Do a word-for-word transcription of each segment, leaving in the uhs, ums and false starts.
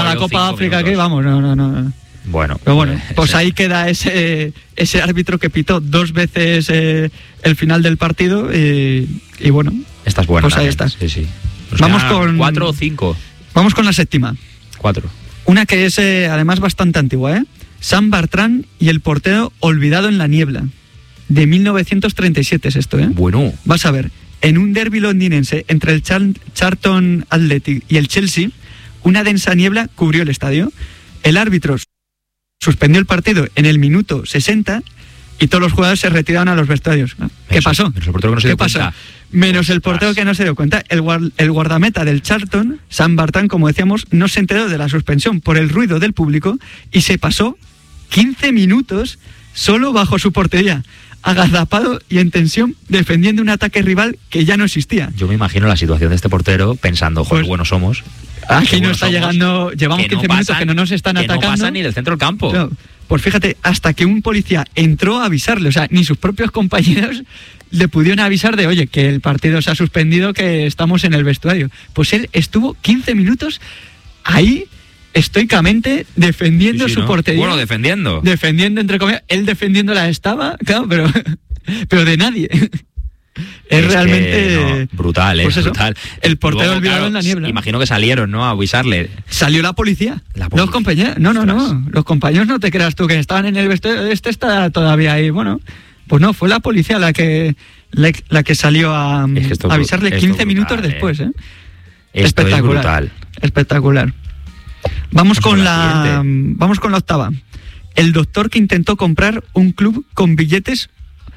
la Copa África que vamos, no, no, no. Bueno, pero bueno, pues ese... ahí queda ese ese árbitro que pitó dos veces eh, el final del partido y, y bueno. Esta es buena. Pues ahí está. está. Sí, sí. Nos vamos con cuatro o cinco. Vamos con la séptima. Cuatro. Una que es eh, además bastante antigua, ¿eh? Sam Bartrán y el portero olvidado en la niebla. De mil novecientos treinta y siete es esto, ¿eh? Bueno. Vas a ver, en un derbi londinense entre el Char- Charlton Athletic y el Chelsea, una densa niebla cubrió el estadio. El árbitro suspendió el partido en el minuto sesenta y todos los jugadores se retiraron a los vestuarios. ¿Qué Eso, pasó? Menos el portero que no se ¿Qué dio pasó? cuenta. Menos el portero que no se dio cuenta. El, guard- el guardameta del Charlton, Sam Bartrán, como decíamos, no se enteró de la suspensión por el ruido del público y se pasó quince minutos solo bajo su portería, agazapado y en tensión, defendiendo un ataque rival que ya no existía. Yo me imagino la situación de este portero pensando, joder, Pues, buenos somos. Aquí no está llegando, llevamos que no quince minutos pasan, que no nos están que atacando. No pasan ni del centro del campo. Claro, pues fíjate, hasta que un policía entró a avisarle, o sea, ni sus propios compañeros le pudieron avisar de, oye, que el partido se ha suspendido, que estamos en el vestuario. Pues él estuvo quince minutos ahí, estoicamente, defendiendo Sí, sí, su ¿no? portería. Bueno, defendiendo. Defendiendo, entre comillas. Él defendiéndola estaba, claro, pero, pero de nadie. Es, es realmente que, no, brutal, pues es eso, brutal. El portero Luego, olvidado claro, en la niebla. Imagino que salieron, ¿no? A avisarle. Salió la policía. La policía. Los compañeros. No, no, Ostras. no. Los compañeros no te creas tú que estaban en el vestuario. Este está todavía ahí. Bueno, pues no, fue la policía la que la, la que salió a, Es que esto a avisarle esto quince brutal, minutos eh. después, ¿eh? Esto Espectacular. es brutal. Espectacular. Vamos Vamos con con la, la vamos con la octava. El doctor que intentó comprar un club con billetes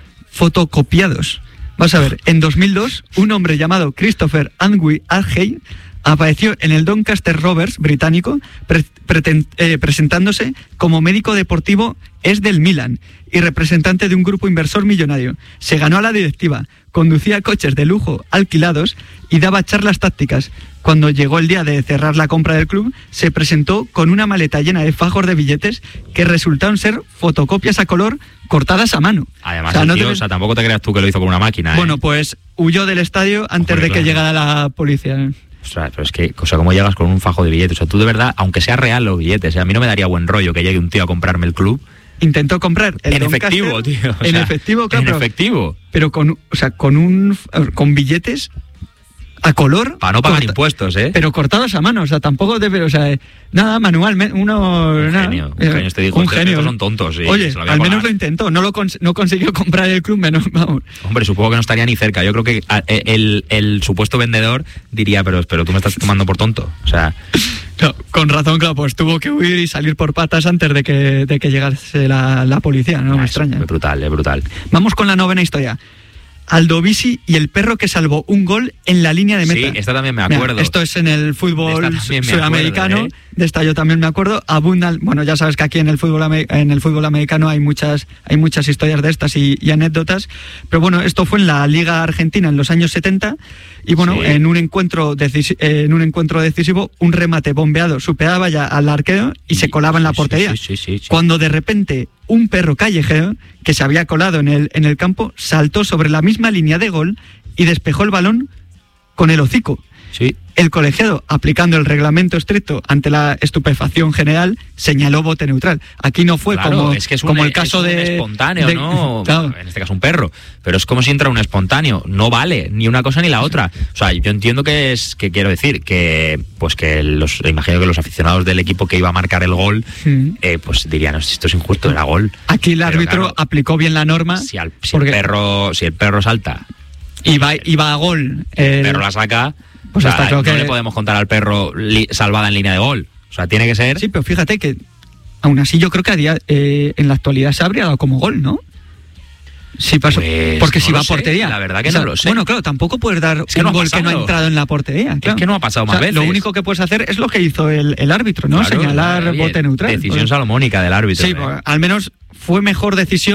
fotocopiados. Vas a ver, en dos mil dos, un hombre llamado Christopher Andrew Adgey apareció en el Doncaster Rovers británico pre- preten- eh, presentándose como médico deportivo es del Milan y representante de un grupo inversor millonario. Se ganó a la directiva, conducía coches de lujo alquilados y daba charlas tácticas. Cuando llegó el día de cerrar la compra del club, se presentó con una maleta llena de fajos de billetes que resultaron ser fotocopias a color cortadas a mano. Además, O sea, el no tío, te- o sea, tampoco te creas tú que lo hizo con una máquina, ¿eh? Bueno, pues huyó del estadio antes Hombre, de que claro. llegara la policía. Ostras, pero es que, o sea, ¿cómo llegas con un fajo de billetes? O sea, tú de verdad, aunque sea real los billetes, ¿eh? A mí no me daría buen rollo que llegue un tío a comprarme el club. Intentó comprar el En Doncaster, efectivo, tío. o en sea, efectivo, claro. En pero- efectivo. Pero con, o sea, con un, con billetes a color. Para no pagar corta- impuestos, ¿eh? Pero cortados a mano, o sea, tampoco debe, o sea, nada, manualmente, uno... Un nada, genio, un eh, genio. Este dijo, un estos- genio. estos son tontos. y Oye, se lo voy a al menos colar. lo intentó, no lo cons- no consiguió comprar el club, menos, vamos. Hombre, supongo que no estaría ni cerca. Yo creo que a- el, el supuesto vendedor diría, pero, pero tú me estás tomando por tonto. O sea, No, con razón, claro, pues tuvo que huir y salir por patas antes de que, de que llegase la, la policía, no me es extraña. brutal, es brutal. Vamos con la novena historia. Aldo Bisi y el perro que salvó un gol en la línea de meta. Sí, esta también me Mira, acuerdo. esto es en el fútbol De esta también me sudamericano. acuerdo, ¿eh? De esta yo también me acuerdo. Abundan, bueno, ya sabes que aquí en el fútbol ame- en el fútbol americano hay muchas hay muchas historias de estas y, y anécdotas. Pero bueno, esto fue en la Liga Argentina en los años setenta y bueno, Sí. en un encuentro decisi- eh, en un encuentro decisivo, un remate bombeado superaba ya al arquero y se colaba en la Sí, sí, portería. sí, sí, sí, sí. Cuando de repente un perro callejero que se había colado en el, en el campo saltó sobre la misma línea de gol y despejó el balón con el hocico. Sí. El colegiado, aplicando el reglamento estricto ante la estupefacción general, señaló bote neutral. Aquí no fue Claro, como, es que es un, como el es caso un de... espontáneo, de- ¿no? Claro. En este caso un perro. Pero es como si entra un espontáneo. No vale ni una cosa ni la otra. O sea, yo entiendo que es, que quiero decir, que pues que los, imagino que los aficionados del equipo que iba a marcar el gol, Mm. eh, pues dirían, esto es injusto, era gol. Aquí el Pero árbitro claro, aplicó bien la norma. Si, al, si porque el perro, si el perro salta, iba, iba a gol. el el- perro la saca, Pues o sea, está claro no que- le podemos contar al perro li- salvada en línea de gol. O sea, tiene que ser. Sí, pero fíjate que aún así yo creo que a día, eh, en la actualidad se habría dado como gol, ¿no? Sí, pasó. Pues porque no si lo va a sé, portería. la verdad que O sea, no lo sé. Bueno, claro, tampoco puedes dar Es que un no ha gol que no ha pasado. entrado en la portería. Claro. que no ha pasado O sea, más veces. Lo único que puedes hacer es lo que hizo el, el árbitro, ¿no? Claro, Señalar oye, bote neutral. Decisión Pues- salomónica del árbitro. Sí, ¿eh? pues, al menos fue mejor decisión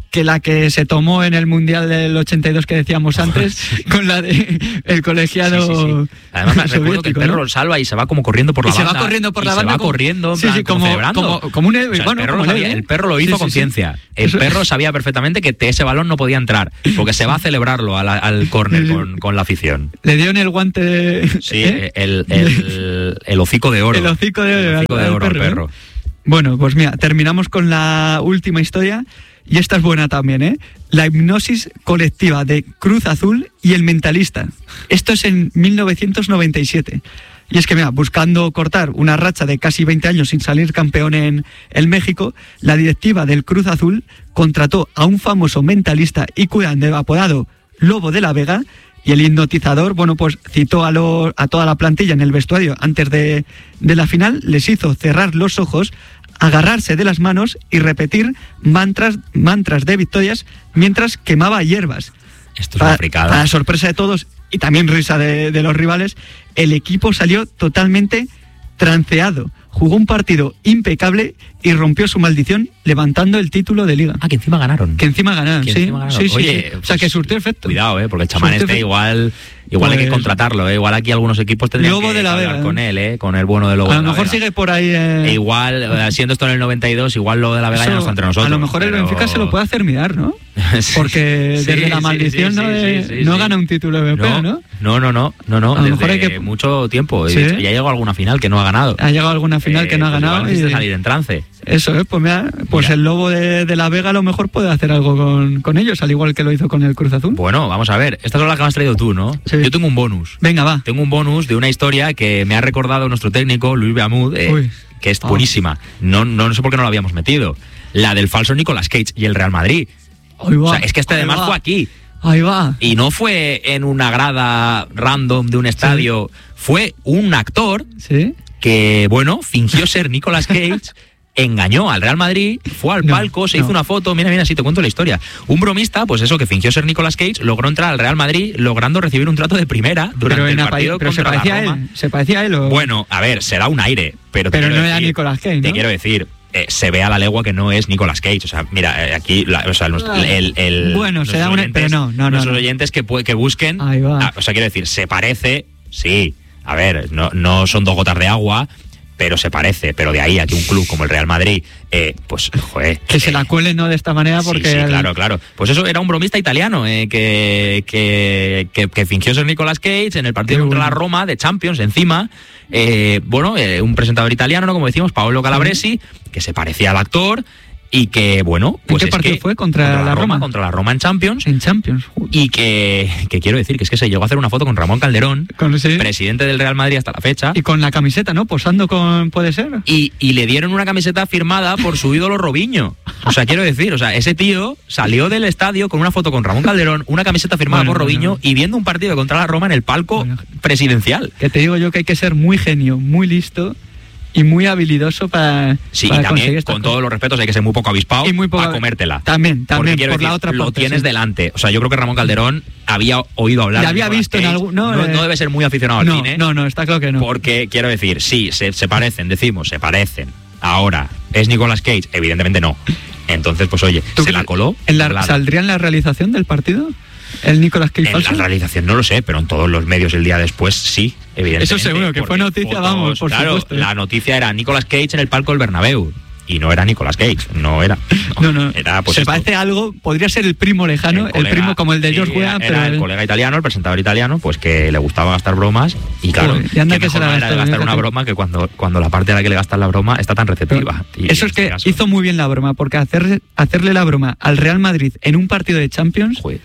que la que se tomó en el Mundial del ochenta y dos que decíamos antes, sí. con la de el colegiado. Sí, sí, sí. Además me recuerdo que el perro, ¿no?, lo salva y se va como corriendo por la y banda. Se va corriendo por la y banda. Se va como, corriendo, sí, sí, como, como, como un o sea, bueno, el, perro como sabía, el perro lo hizo sí, con conciencia. Sí, sí. El Eso... perro sabía perfectamente que ese balón no podía entrar, porque se va a celebrarlo al, al córner con, con la afición. Le dio en el guante de... Sí, ¿eh? el, el, el hocico de oro. El hocico de oro, el hocico de oro al perro. Al perro. ¿eh? Bueno, pues mira, terminamos con la última historia. Y esta es buena también, ¿eh? La hipnosis colectiva de Cruz Azul y El Mentalista. Esto es en mil novecientos noventa y siete. Y es que, mira, buscando cortar una racha de casi veinte años sin salir campeón en el México, la directiva del Cruz Azul contrató a un famoso mentalista y curandero apodado Lobo de la Vega, y el hipnotizador, bueno, pues citó a, lo, a toda la plantilla en el vestuario antes de, de la final, les hizo cerrar los ojos, agarrarse de las manos y repetir mantras, mantras de victorias mientras quemaba hierbas. Esto es una fricada. Para sorpresa de todos y también risa de, de los rivales, el equipo salió totalmente tranceado. Jugó un partido impecable y rompió su maldición levantando el título de liga. Ah, que encima ganaron. Que encima ganaron, que sí. Encima ganaron. Sí, sí, Oye, sí. Pues, o sea, que surtió efecto. Cuidado, eh, porque el chamán este igual... Igual pues, hay que contratarlo, ¿eh? Igual aquí algunos equipos tendrían Lobo que de la hablar Vega, con él, ¿eh? Con el bueno de Lobo de la Vega. A lo mejor sigue por ahí... Eh... E igual, siendo esto en el noventa y dos, igual Lobo de la Vega Eso, ya no está entre nosotros. A lo mejor pero... el Benfica se lo puede hacer mirar, ¿no? sí, Porque sí, desde la maldición sí, no, de, sí, sí, no sí. gana un título europeo, ¿no? No, no, no, no, no. A lo desde mejor hay que... mucho tiempo. ¿Sí? Ya ha llegado a alguna final que no ha ganado. Ha llegado a alguna final eh, que no ha pues ganado. Igual y... salir en trance. Eso es, pues mira, pues mira. El Lobo de, de la Vega a lo mejor puede hacer algo con, con ellos, al igual que lo hizo con el Cruz Azul. Bueno, vamos a ver, estas son las que me has traído tú, ¿no? Sí. Yo tengo un bonus. Venga, va. Tengo un bonus de una historia que me ha recordado nuestro técnico, Luis Beamud, eh, que es oh. buenísima. No, no, no sé por qué no lo habíamos metido. La del falso Nicolas Cage y el Real Madrid. Ahí va. O sea, es que este Ahí además va. fue aquí. Ahí va. Y no fue en una grada random de un estadio, sí. Fue un actor ¿Sí? que, bueno, fingió ser Nicolas Cage. Engañó al Real Madrid, fue al palco, no, se no. hizo una foto, mira, mira, sí, te cuento la historia. Un bromista, pues eso, que fingió ser Nicolas Cage, logró entrar al Real Madrid, logrando recibir un trato de primera durante pero el partido pero contra se parecía la Roma. A él, ¿Se parecía a él o...? Bueno, a ver, se da un aire, pero... Pero te no decir, era Nicolas Cage, ¿no? Te quiero decir... Eh, se ve a la legua que no es Nicolas Cage. O sea, mira, eh, aquí, la, o sea, el, el, el, bueno, se da un oyentes, pero no, no, no. Los no. oyentes que, que busquen. Ahí va. Ah, o sea, quiero decir, se parece, sí. A ver, no, no son dos gotas de agua, pero se parece. Pero de ahí a que un club como el Real Madrid, eh, pues, joder. Que eh, se la cuele, ¿no? De esta manera, porque. Sí, sí el... claro, claro. Pues eso era un bromista italiano eh, que, que, que, que fingió ser Nicolas Cage en el partido Qué contra bueno. la Roma de Champions, encima. Eh, bueno, eh, un presentador italiano, ¿no? Como decimos, Paolo Calabresi, ¿Sí? que se parecía al actor. Y que, bueno, pues ¿En qué es partido que fue? ¿Contra, contra la, la Roma, Roma? Contra la Roma en Champions. En Champions. Uy. Y que, que quiero decir que es que se llegó a hacer una foto con Ramón Calderón, con, sí. presidente del Real Madrid hasta la fecha. Y con la camiseta, ¿no? Posando con... ¿Puede ser? Y, y le dieron una camiseta firmada por su ídolo Robinho. O sea, quiero decir, o sea, ese tío salió del estadio con una foto con Ramón Calderón, una camiseta firmada bueno, por Robinho bueno. y viendo un partido contra la Roma en el palco bueno. presidencial. Que te digo yo que hay que ser muy genio, muy listo... Y muy habilidoso para. Sí, para y también, con cosa. todos los respetos, hay que ser muy poco avispado y muy poco, para comértela. También, también, Porque, por decir, la otra lo parte, tienes sí. delante. O sea, yo creo que Ramón Calderón había oído hablar. Le había visto Cage. en algún. No, no, eh, no debe ser muy aficionado no, al cine. No, no, está claro que no. Porque, quiero decir, sí, se, se parecen, decimos, se parecen. Ahora, ¿es Nicolas Cage? Evidentemente no. Entonces, pues oye, se la coló. ¿En la, ¿Saldría en la realización del partido? ¿El Nicolas Cage en falso? En la realización no lo sé, pero en todos los medios el día después sí, evidentemente. Eso seguro, que fue noticia, fotos, vamos, por claro, supuesto. ¿eh? La noticia era Nicolas Cage en el palco del Bernabéu. Y no era Nicolas Cage, no era. No, no. no. Era, pues se esto. parece a algo, podría ser el primo lejano, el, colega, el primo como el de sí, George Weah, pero. Era el colega italiano, el presentador italiano, pues que le gustaba gastar bromas. Y claro, Uy, y anda que que se la manera de gastar una broma que cuando, cuando la parte a la que le gastas la broma está tan receptiva. Y eso es que caso. hizo muy bien la broma, porque hacer, hacerle la broma al Real Madrid en un partido de Champions. Joder.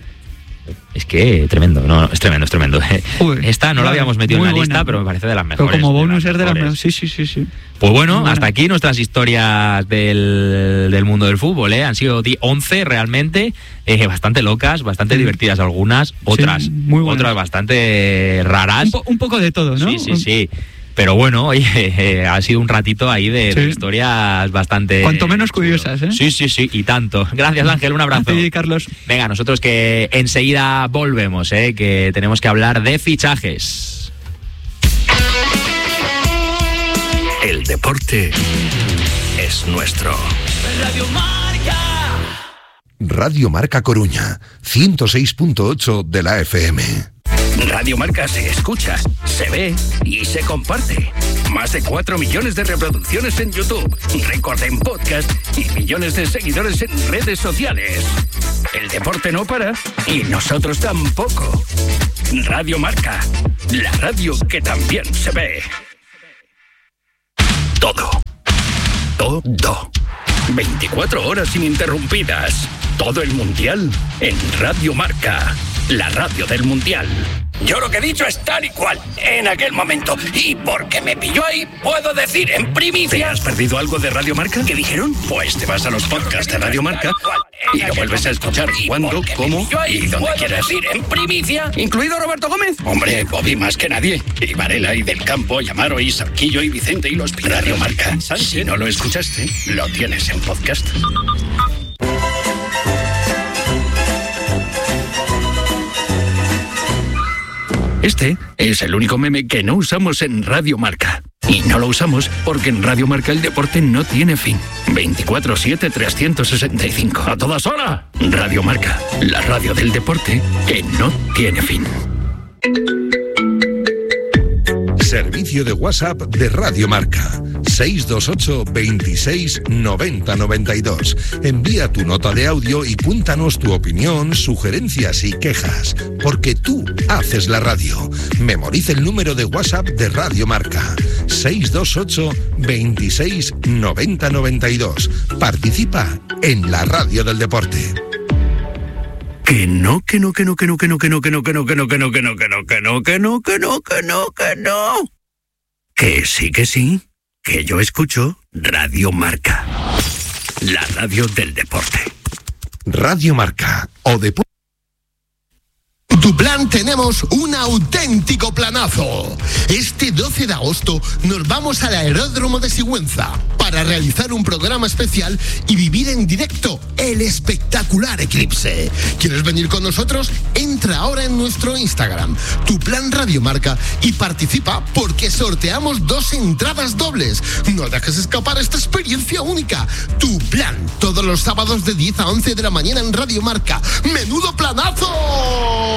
Es que tremendo, no, es tremendo, es tremendo. Uy, Esta no la habíamos metido en la buena. lista, pero me parece de las mejores. Pero como bonus de es de las mejores. Sí, sí, sí, sí. Pues bueno, hasta aquí nuestras historias del, del mundo del fútbol, ¿eh? Han sido once realmente, eh, bastante locas, bastante sí. divertidas algunas, otras, sí, muy otras bastante raras. Un, po, un poco de todo, ¿no? Sí, sí, sí. Pero bueno, oye, eh, ha sido un ratito ahí de, sí. de historias bastante... Cuanto menos curiosas, ¿eh? Sí, sí, sí, y tanto. Gracias, Ángel, un abrazo. Sí, Carlos. Venga, nosotros que enseguida volvemos, ¿eh? Que tenemos que hablar de fichajes. El deporte es nuestro. Radio Marca. Radio Marca Coruña, ciento seis punto ocho de la F M. Radio Marca se escucha, se ve y se comparte. Más de cuatro millones de reproducciones en YouTube, récord en podcast y millones de seguidores en redes sociales. El deporte no para y nosotros tampoco. Radio Marca, la radio que también se ve. Todo. Todo. veinticuatro horas ininterrumpidas. Todo el Mundial en Radio Marca, la radio del Mundial. Yo lo que he dicho es tal y cual, en aquel momento. Y porque me pilló ahí, puedo decir en primicia... ¿Te has perdido algo de Radio Marca? ¿Qué dijeron? Pues te vas a los podcasts de Radio Marca y lo vuelves a escuchar cuando, cómo y donde quieras. Ir en primicia, incluido Roberto Gómez. Hombre, Bobby más que nadie. Y Varela y Del Campo, y Amaro y Sarquillo y Vicente y los... Radio Marca. Si no lo escuchaste, lo tienes en podcast. Este es el único meme que no usamos en Radio Marca. Y no lo usamos porque en Radio Marca el deporte no tiene fin. veinticuatro siete, trescientos sesenta y cinco. A todas horas. Radio Marca, la radio del deporte que no tiene fin. Servicio de WhatsApp de Radio Marca. seis dos ocho, veintiséis, noventa, noventa y dos. Envía tu nota de audio y cuéntanos tu opinión, sugerencias y quejas. Porque tú haces la radio. Memoriza el número de WhatsApp de Radio Marca. seis dos ocho, veintiséis, noventa, noventa y dos. Participa en la radio del deporte. Que no, que no, que no, que no, que no, que no, que no, que no, que no, que no, que no, que no, que no, que no, que no, que no, que no. Que sí, que sí, que yo escucho Radio Marca, la radio del deporte. Radio Marca o deporte. Tu plan tenemos un auténtico planazo. Este doce de agosto nos vamos al aeródromo de Sigüenza para realizar un programa especial y vivir en directo el espectacular eclipse. ¿Quieres venir con nosotros? Entra ahora en nuestro Instagram, Tu Plan Radio Marca, y participa porque sorteamos dos entradas dobles. No dejes escapar esta experiencia única. Tu Plan, todos los sábados de diez a once de la mañana en Radio Marca. ¡Menudo planazo!